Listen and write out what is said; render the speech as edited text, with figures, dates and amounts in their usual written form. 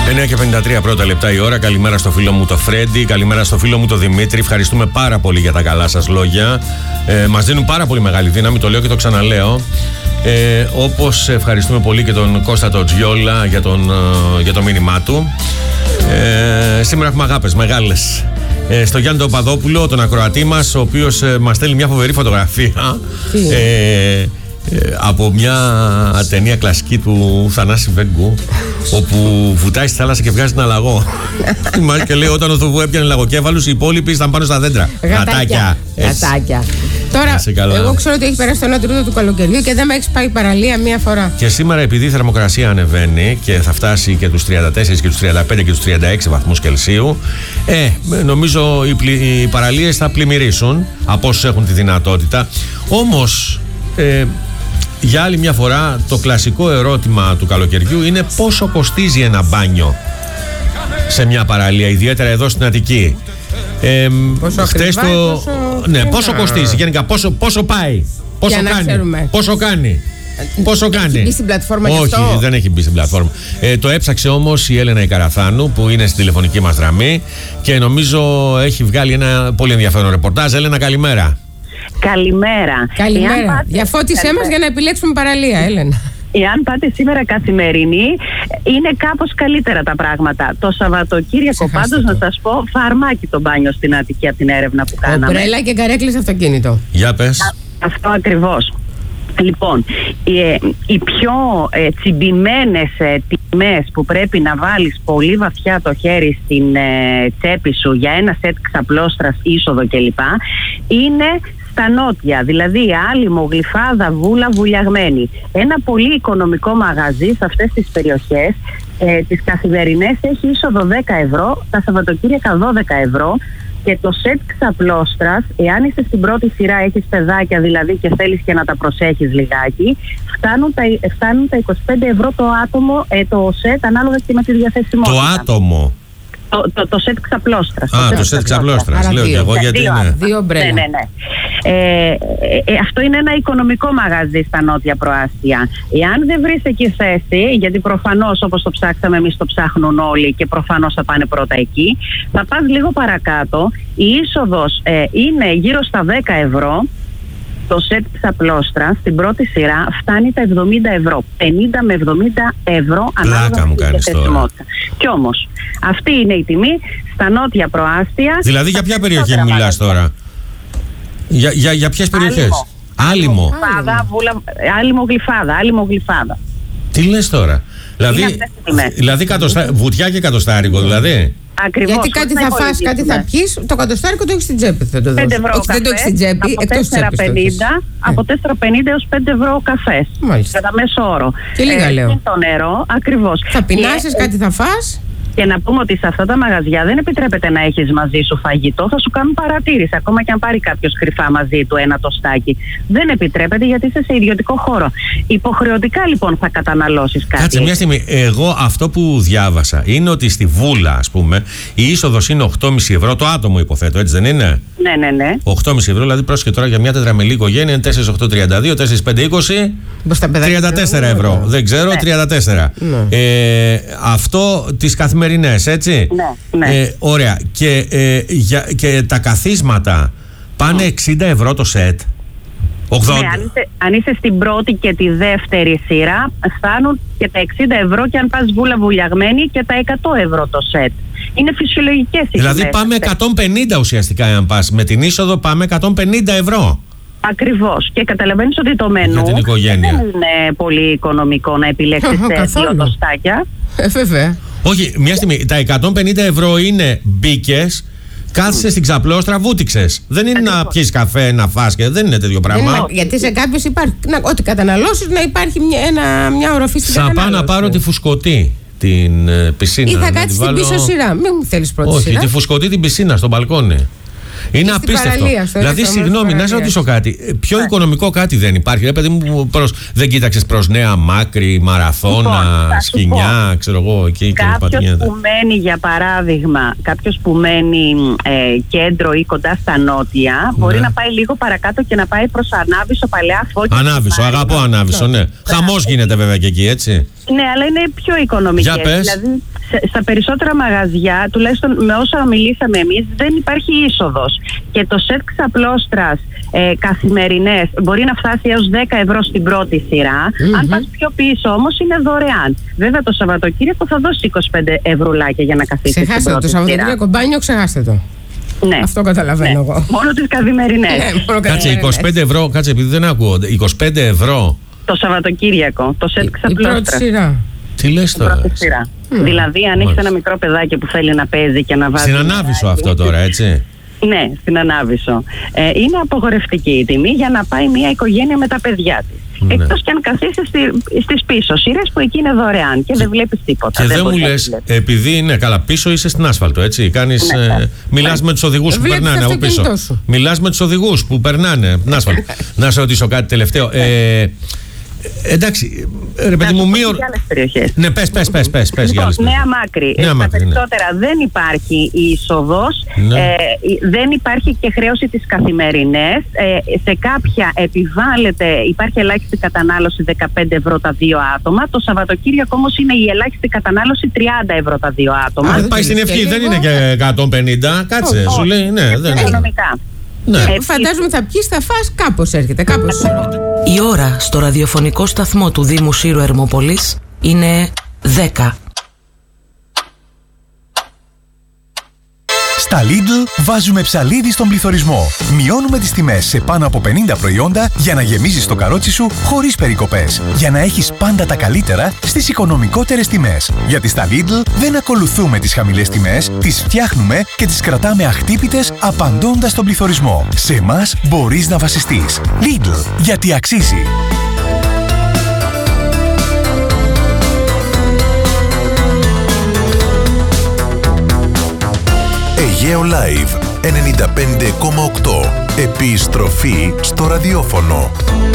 9:53 πρώτα λεπτά η ώρα. Καλημέρα στο φίλο μου το Φρέντι, καλημέρα στο φίλο μου το Δημήτρη. Ευχαριστούμε πάρα πολύ για τα καλά σας λόγια. Μας δίνουν πάρα πολύ μεγάλη δύναμη, το λέω και το ξαναλέω. Όπως ευχαριστούμε πολύ και τον Κώστα τον Τζιόλα για το μήνυμά του. Σήμερα έχουμε αγάπες μεγάλες. Στο Γιάννη τον Παδόπουλο, τον ακροατή μας, ο οποίος μας στέλνει μια φοβερή φωτογραφία από μια ταινία κλασική του Θανάση Βέγκου, όπου βουτάει στη θάλασσα και βγάζει ένα λαγό. Και λέει: όταν ο Θουβού έπιανε λαγοκέφαλους, οι υπόλοιποι ήταν πάνω στα δέντρα. Γατάκια. Τώρα, εγώ ξέρω ότι έχει περάσει το 1 τρίτο του καλοκαιριού και δεν με έχει πάει παραλία μία φορά. Και σήμερα, επειδή η θερμοκρασία ανεβαίνει και θα φτάσει και τους 34 και τους 35 και τους 36 βαθμούς Κελσίου, νομίζω οι παραλίες θα πλημμυρίσουν από όσους έχουν τη δυνατότητα. Όμως, για άλλη μια φορά, το κλασικό ερώτημα του καλοκαιριού είναι πόσο κοστίζει ένα μπάνιο σε μια παραλία, ιδιαίτερα εδώ στην Αττική. Πόσο κοστίζει γενικά, πόσο πάει, πόσο κάνει. Έχει μπει στην πλατφόρμα γι' αυτό? Όχι, δεν έχει μπει στην πλατφόρμα. Το έψαξε όμως η Έλενα Ικαραθάνου, που είναι στη τηλεφωνική μας γραμμή, και νομίζω έχει βγάλει ένα πολύ ενδιαφέρον ρεπορτάζ. Έλενα, καλημέρα. Καλημέρα. Διαφώτισέ μας για να επιλέξουμε παραλία, Έλενα. Εάν πάτε σήμερα καθημερινή, είναι κάπως καλύτερα τα πράγματα. Το Σαββατοκύριακο πάντως, να σας πω, φαρμάκι το μπάνιο στην Αττική από την έρευνα που κάναμε. Ομπρέλα και καρέκλες αυτοκίνητο. Για πες. Αυτό ακριβώς. Λοιπόν, οι πιο τσιμπημένες τιμές που πρέπει να βάλεις πολύ βαθιά το χέρι στην τσέπη σου για ένα σετ ξαπλώστρας, είσοδο κλπ. είναι στα νότια, δηλαδή Άλυμο, Γλυφάδα, Βούλα, Βουλιαγμένη. Ένα πολύ οικονομικό μαγαζί σε αυτές τις περιοχές, τις καθημερινές έχει είσοδο 10 ευρώ, τα Σαββατοκύριακα 12 ευρώ. Και το σετ ξαπλώστρας, εάν είσαι στην πρώτη σειρά, έχεις παιδάκια δηλαδή και θέλεις και να τα προσέχεις λιγάκι, φτάνουν τα 25 ευρώ το άτομο, το σετ, ανάλογα και με τη διαθεσιμότητα. Το άτομο. Το σετ ξαπλώστρας. Το σετ ξαπλώστρας. Λέω και εγώ γιατί είναι. Δύο μπρέλα. Ναι. Αυτό είναι ένα οικονομικό μαγαζί στα νότια προάστια. Εάν δεν βρεις εκεί θέση, γιατί προφανώς όπως το ψάξαμε εμείς το ψάχνουν όλοι και προφανώς θα πάνε πρώτα εκεί, θα πας λίγο παρακάτω. Η είσοδος είναι γύρω στα 10 ευρώ. Το σετ ξαπλώστρα στην πρώτη σειρά φτάνει τα 70 ευρώ. 50 με 70 ευρώ ανάλογα με τη διαθεσιμότητα. Κι όμως, αυτή είναι η τιμή στα νότια προάστια. Δηλαδή για ποια περιοχή μιλάς τώρα? Για ποιες περιοχές? Άλυμο. Άλυμο, Γλυφάδα. Τι λες τώρα? Δηλαδή βουτιά και κατοστάρικο δηλαδή. Ακριβώς. Γιατί κάτι θα φας, κάτι θα πιεις, το κατοστάρικο το έχεις στην τσέπη. 5 ευρώ ο καφές, δεν το έχεις στην τσέπη, από 4,50 έως 5 ευρώ ο καφές. Μάλιστα. Κατά μέσο όρο. Και λίγα λέω. Και το νερό, ακριβώς. Θα πεινάσεις, κάτι θα φας. Και να πούμε ότι σε αυτά τα μαγαζιά δεν επιτρέπεται να έχεις μαζί σου φαγητό, θα σου κάνουν παρατήρηση. Ακόμα και αν πάρει κάποιος κρυφά μαζί του ένα τοστάκι. Δεν επιτρέπεται γιατί είσαι σε ιδιωτικό χώρο. Υποχρεωτικά λοιπόν θα καταναλώσεις κάτι. Κάτσε μια στιγμή. Εγώ αυτό που διάβασα είναι ότι στη Βούλα, ας πούμε, η είσοδος είναι 8,5 ευρώ το άτομο, υποθέτω, έτσι δεν είναι? Ναι. 8,5 ευρώ, δηλαδή πρόσεχε τώρα για μια τετραμελή οικογένεια είναι 4,832, 4,520. 34 ευρώ. Δεν ξέρω, 34. Αυτό τις καθημερινές, έτσι. Ναι. Ωραία. Και τα καθίσματα πάνε 60 ευρώ το σετ. 80. Ναι, αν είσαι στην πρώτη και τη δεύτερη σειρά, φτάνουν και τα 60 ευρώ, και αν πας Βούλα Βουλιαγμένη και τα 100 ευρώ το σετ. Είναι φυσιολογικές οι Δηλαδή τιμές. πάμε 150 ουσιαστικά, αν πας. Με την είσοδο πάμε 150 ευρώ. Ακριβώς. Και καταλαβαίνεις ότι το μενού δεν είναι πολύ οικονομικό να επιλέξεις δύο τοστάκια. Βέβαια. Όχι, μια στιγμή. Τα 150 ευρώ είναι μπήκες, κάθεσαι στην ξαπλώστρα, βούτυξες. Δεν είναι να πιεις καφέ, να φας, και δεν είναι τέτοιο πράγμα. Γιατί σε κάποιους υπάρχει, ό,τι καταναλώσεις, να υπάρχει μια οροφή στην κατανάλωση. Θα πάω να πάρω τη φουσκωτή, την πισίνα. Ή θα κάτσεις στην πίσω σειρά. Μην μου θέλεις πρώτη σειρά. Όχι, τη φουσκωτή την πισίνα στο μπαλκόνι. Είναι απίστευτο. Δηλαδή, συγγνώμη, να σε ρωτήσω κάτι. Πιο οικονομικό κάτι δεν υπάρχει? Ρε παιδί μου, δεν κοίταξες προς Νέα Μάκρη, Μαραθώνα, Σκηνιά, ξέρω εγώ, εκεί και κάποιος που μένει, για παράδειγμα, κάποιος που μένει κέντρο ή κοντά στα νότια, μπορεί να πάει λίγο παρακάτω και να πάει προς Ανάβησο, Παλαιά Φώκια. Ανάβησο, αγαπώ Ανάβησο, ναι. Χαμός γίνεται βέβαια και εκεί, έτσι. Ναι, αλλά είναι πιο οικονομικές. Για πες. Δηλαδή, στα περισσότερα μαγαζιά, τουλάχιστον με όσα μιλήσαμε εμείς, δεν υπάρχει είσοδος. Και το σετ ξαπλώστρας καθημερινές μπορεί να φτάσει έως 10 ευρώ στην πρώτη σειρά. Αν πας πιο πίσω όμως είναι δωρεάν. Βέβαια το Σαββατοκύριακο θα δώσει 25 ευρουλάκια για να καθίσεις στην πρώτη σειρά. Ξεχάστε το Σαββατοκύριακο μπάνιο, ξεχάστε το. Ναι. Αυτό καταλαβαίνω εγώ. Μόνο τις καθημερινές. Κάτσε, 25 ευρώ, κάτσε επειδή δεν ακούω. 25 ευρώ. Το Σαββατοκύριακο, το σετ ξαπλώστρας. Η πρώτη σειρά. Τι λες τώρα? Δηλαδή, αν έχεις ένα μικρό παιδάκι που θέλει να παίζει και να βάζει. Στην Ανάβησο αυτό τώρα, έτσι. Ναι, στην Ανάβησο. Είναι απογορευτική η τιμή για να πάει μια οικογένεια με τα παιδιά της. Ναι. Εκτός και αν καθίσεις στις πίσω σειρές που εκεί είναι δωρεάν και δεν βλέπεις τίποτα. Και δεν μου λες, επειδή είναι καλά πίσω, είσαι στην άσφαλτο, έτσι. Κάνεις, μιλάς με τους οδηγούς που περνάνε από πίσω. Μιλάς με τους οδηγούς που περνάνε την άσφαλτο. Να σε ρωτήσω κάτι τελευταίο. Εντάξει, ρε παιδί μου, μείω. Ναι, πες για άλλες. Νέα Μάκρη. Στα περισσότερα δεν υπάρχει είσοδος, δεν υπάρχει και χρέωση τις καθημερινές. Σε κάποια υπάρχει ελάχιστη κατανάλωση 15 ευρώ τα 2 άτομα. Το Σαββατοκύριακο όμως είναι η ελάχιστη κατανάλωση 30 ευρώ τα 2 άτομα. Αν πάει στην ευχή, δεν είναι και 150. Κάτσε, σου λέει, ναι, δεν είναι. Ναι. Φαντάζομαι θα πιείς, θα φας, κάπως έρχεται, κάπως. Η ώρα στο ραδιοφωνικό σταθμό του Δήμου Σύρου Ερμοπολής είναι 10. Στα Lidl βάζουμε ψαλίδι στον πληθωρισμό. Μειώνουμε τις τιμές σε πάνω από 50 προϊόντα για να γεμίζεις το καρότσι σου χωρίς περικοπές. Για να έχεις πάντα τα καλύτερα στις οικονομικότερες τιμές. Γιατί στα Lidl δεν ακολουθούμε τις χαμηλές τιμές, τις φτιάχνουμε και τις κρατάμε αχτύπητες απαντώντας στον πληθωρισμό. Σε εμάς μπορείς να βασιστείς. Lidl, γιατί αξίζει. Αιγαίο Live 95,8. Επιστροφή στο ραδιόφωνο.